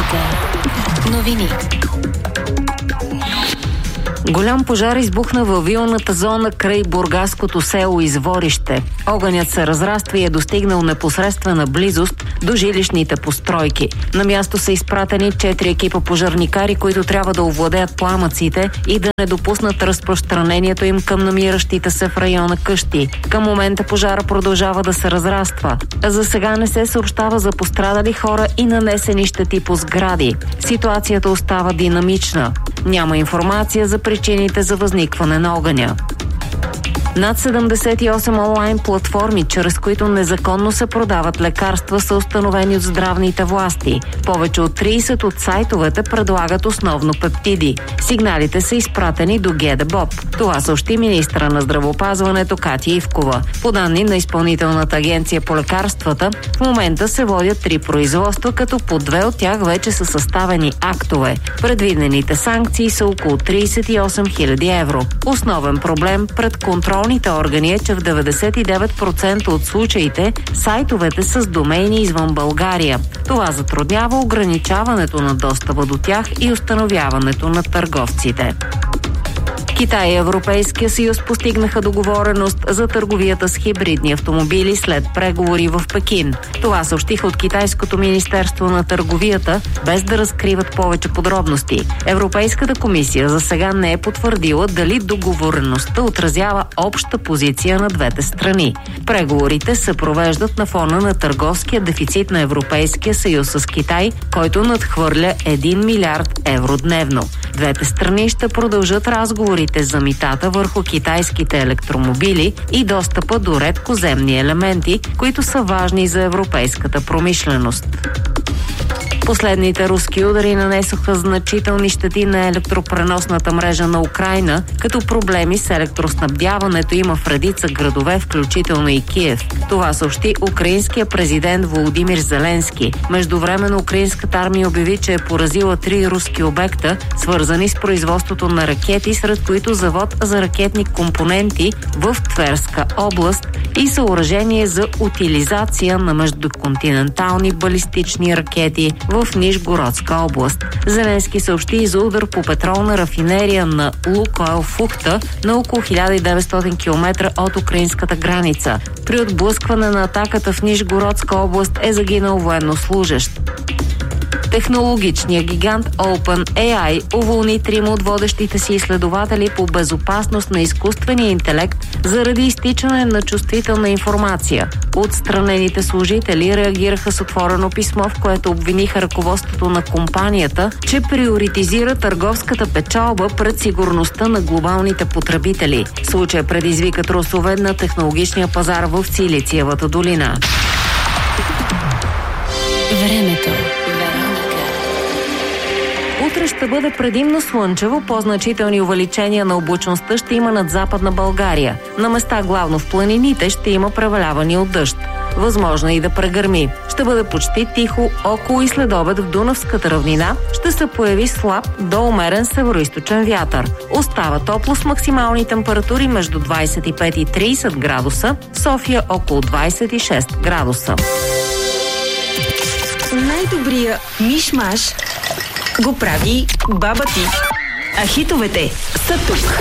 Вероника. Новини. Голям пожар избухна във вилната зона край бургаското село Изворище. Огънят се разраства и е достигнал непосредствена близост до жилищните постройки. На място са изпратени 4 екипа пожарникари, които трябва да овладеят пламъците и да не допуснат разпространението им към намиращите се в района къщи. Към момента пожара продължава да се разраства. За сега не се съобщава за пострадали хора и нанесени щети по сгради. Ситуацията остава динамична. Няма информация за причините за възникване на огъня. Над 78 онлайн платформи, чрез които незаконно се продават лекарства, са установени от здравните власти. Повече от 30 от сайтовете предлагат основно пептиди. Сигналите са изпратени до ГДБОП. Това съобщи министъра на здравеопазването Катя Ивкова. По данни на Изпълнителната агенция по лекарствата, в момента се водят 3 производства, като по 2 от тях вече са съставени актове. Предвидените санкции са около 38 000 евро. Основен проблем пред контролните органи е, че в 99% от случаите сайтовете са с домейни извън България. Това затруднява ограничаването на достъпа до тях и установяването на търговците. Китай и Европейския съюз постигнаха договореност за търговията с хибридни автомобили след преговори в Пекин. Това съобщиха от Китайското министерство на търговията, без да разкриват повече подробности. Европейската комисия за сега не е потвърдила дали договореността отразява обща позиция на двете страни. Преговорите се провеждат на фона на търговския дефицит на Европейския съюз с Китай, който надхвърля 1 милиард евро дневно. Двете страни ще продължат разговорите за митата върху китайските електромобили и достъпа до редкоземни елементи, които са важни за европейската промишленост. Последните руски удари нанесоха значителни щети на електропреносната мрежа на Украйна, като проблеми с електроснабдяването има в редица градове, включително и Киев. Това съобщи украинския президент Володимир Зеленски. Междувременно украинската армия обяви, че е поразила 3 руски обекта, свързани с производството на ракети, сред които завод за ракетни компоненти в Тверска област и съоръжение за утилизация на междуконтинентални балистични ракети в Нижгородска област. Зеленски съобщи и за удар по петролна рафинерия на Лукойл в Ухта на около 1900 км от украинската граница. При отблъскване на атаката в Нижгородска област е загинал военнослужещ. Технологичният гигант OpenAI уволни 3 от водещите си изследователи по безопасност на изкуствения интелект заради изтичане на чувствителна информация. Отстранените служители реагираха с отворено писмо, в което обвиниха ръководството на компанията, че приоритизира търговската печалба пред сигурността на глобалните потребители. Случай предизвика трусове на технологичния пазар в Силициевата долина. Времето. Утре ще бъде предимно слънчево, по-значителни увеличения на облачността ще има над Западна България. На места главно в планините ще има превалявания от дъжд. Възможно и да прегърми. Ще бъде почти тихо, около и след обед в Дунавската равнина ще се появи слаб до умерен североизточен вятър. Остава топло с максимални температури между 25 и 30 градуса, в София около 26 градуса. Най-добрия миш-маш го прави баба ти. А хитовете са тук.